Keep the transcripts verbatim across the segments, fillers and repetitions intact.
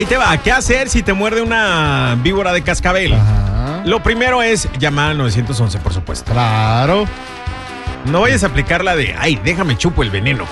Y te va, ¿qué hacer si te muerde una víbora de cascabel? Ajá. Lo primero es llamar al nueve once, por supuesto. Claro. No vayas a aplicar la de, ay, déjame chupo el veneno.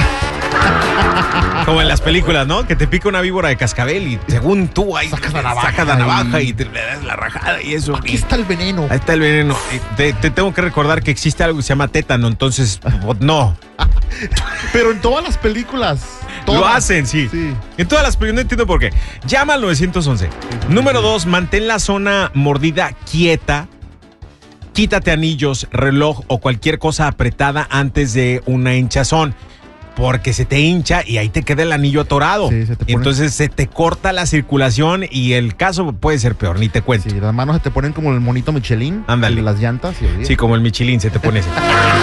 Como en las películas, ¿no? Que te pica una víbora de cascabel y según tú ahí sacas la navaja, sacas la navaja y... y te le das la rajada y eso. Aquí y... está el veneno. Ahí está el veneno. Te, te tengo que recordar que existe algo que se llama tétano, entonces no. Pero en todas las películas. Todas. Lo hacen, sí. sí. En todas las películas, no entiendo por qué. Llama al nueve once. Número dos, mantén la zona mordida quieta. Quítate anillos, reloj o cualquier cosa apretada antes de una hinchazón. Porque se te hincha y ahí te queda el anillo atorado. Sí, se te pone... Entonces se te corta la circulación y el caso puede ser peor, ni te cuento. Sí, las manos se te ponen como el monito Michelin. Ándale. Las llantas. Y sí, como el Michelin se te pone ese.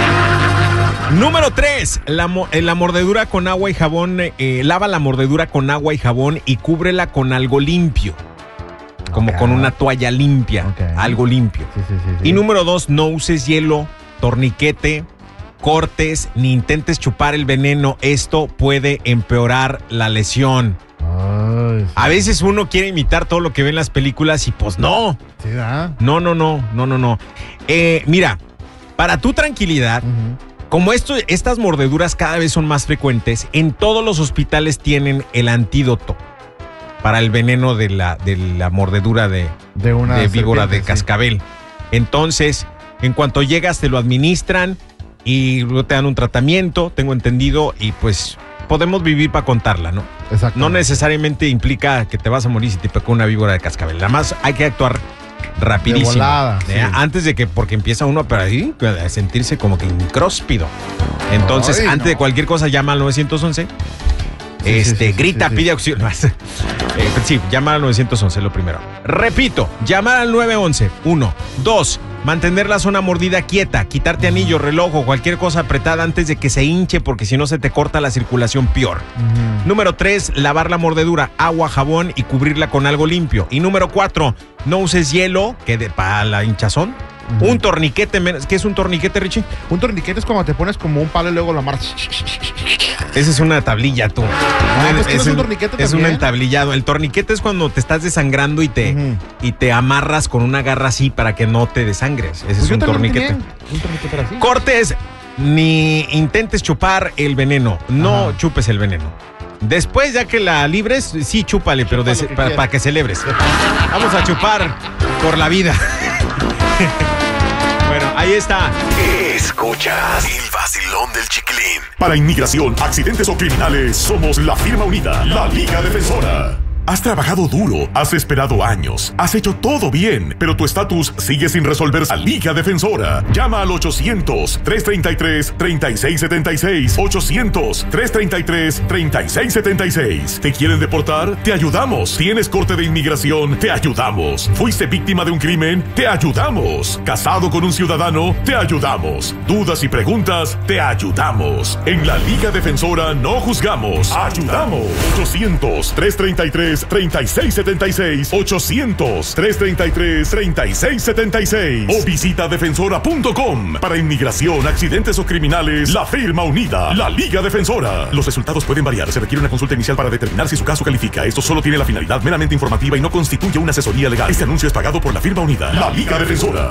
Número tres, la, la mordedura con agua y jabón. Eh, lava la mordedura con agua y jabón y cúbrela con algo limpio. Como okay. con una toalla limpia, okay. algo limpio. Sí, sí, sí, sí. Y número dos, no uses hielo, torniquete, cortes, ni intentes chupar el veneno. Esto puede empeorar la lesión. Ay, sí. A veces uno quiere imitar todo lo que ve en las películas y pues no. ¿Sí, da? No, no, no, no, no, no. Eh, mira, para tu tranquilidad, uh-huh. como esto, estas mordeduras cada vez son más frecuentes, en todos los hospitales tienen el antídoto para el veneno de la, de la mordedura de, de, una de víbora de sí. cascabel. Entonces, en cuanto llegas, te lo administran y luego te dan un tratamiento, tengo entendido, y pues podemos vivir para contarla, ¿no? Exacto. No necesariamente implica que te vas a morir si te picó una víbora de cascabel. Nada más hay que actuar rapidísimo. De volada, ¿eh? sí. Antes de que, porque empieza uno a, ahí, a sentirse como que incróspido. Entonces, Ay, antes no. de cualquier cosa, llama al nueve once. Sí, este, sí, sí, grita, sí, sí. pide auxilio. eh, sí, llama al nueve once, lo primero. Repito, llamar al nueve once. Uno. Dos. Mantener la zona mordida quieta. Quitarte anillo, reloj o cualquier cosa apretada antes de que se hinche, porque si no se te corta la circulación peor. Uh-huh. Número tres. Lavar la mordedura, agua, jabón y cubrirla con algo limpio. Y número cuatro. No uses hielo, que de, para la hinchazón. Uh-huh. Un torniquete. ¿Qué es un torniquete, Richie? Un torniquete es cuando te pones como un palo y luego la marcha. Esa es una tablilla, tú. Ah, es, pues que es, no es un un, torniquete es también. un entablillado. El torniquete es cuando te estás desangrando y te, uh-huh. y te amarras con una garra así para que no te desangres. Ese Pues es un torniquete. Un torniquete así. Cortes, ni intentes chupar el veneno. No Ajá. chupes el veneno. Después, ya que la libres, sí, chúpale, pero Chupa de, que para, para que celebres. Vamos a chupar por la vida. Bueno, ahí está. Escuchas el vacilón del Chiquilín. Para inmigración, accidentes o criminales, somos la firma unida, la Liga Defensora. Has trabajado duro, has esperado años, has hecho todo bien, pero tu estatus sigue sin resolverse. La Liga Defensora. Llama al ochocientos, trescientos treinta y tres, treinta y seis setenta y seis. ochocientos, trescientos treinta y tres, treinta y seis setenta y seis. ¿Te quieren deportar? Te ayudamos. ¿Tienes corte de inmigración? Te ayudamos. ¿Fuiste víctima de un crimen? Te ayudamos. ¿Casado con un ciudadano? Te ayudamos. ¿Dudas y preguntas? Te ayudamos. En la Liga Defensora no juzgamos, ayudamos. ochocientos, trescientos treinta y tres, treinta y seis setenta y seis. ochocientos, trescientos treinta y tres, treinta y seis setenta y seis. O visita defensora punto com. Para inmigración, accidentes o criminales, la firma unida, la Liga Defensora. Los resultados pueden variar. Se requiere una consulta inicial para determinar si su caso califica. Esto solo tiene la finalidad meramente informativa y no constituye una asesoría legal. Este anuncio es pagado por la firma unida, la Liga Defensora.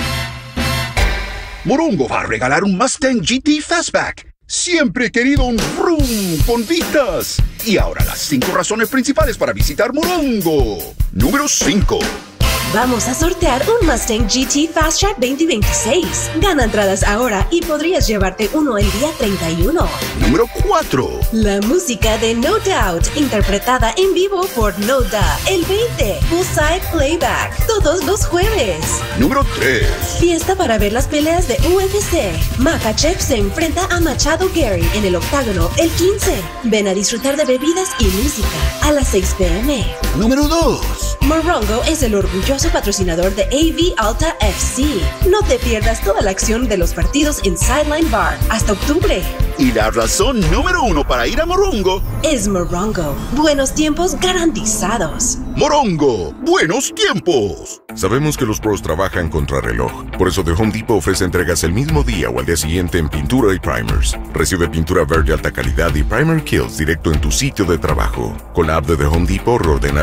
Morongo va a regalar un Mustang G T Fastback. Siempre he querido un vroom con vistas. Y ahora las cinco razones principales para visitar Morongo. Número cinco. Vamos a sortear un Mustang G T Fast Track veinte veintiséis. Gana entradas ahora y podrías llevarte uno el día treinta y uno. Número cuatro. La música de No Doubt, interpretada en vivo por No Doubt, el veinte. Poolside Playback, todos los jueves. Número tres. Fiesta para ver las peleas de U F C. Makhachev se enfrenta a Machado Gary en el octágono el quince. Ven a disfrutar de bebidas y música a las seis p m Número dos. Morongo es el orgulloso patrocinador de A V Alta F C. No te pierdas toda la acción de los partidos en Sideline Bar hasta octubre. Y la razón número uno para ir a Morongo es Morongo. Buenos tiempos garantizados. Morongo, buenos tiempos. Sabemos que los pros trabajan contra reloj. Por eso The Home Depot ofrece entregas el mismo día o al día siguiente en pintura y primers. Recibe pintura verde alta calidad y primer kills directo en tu sitio de trabajo. Con la app de The Home Depot, reordena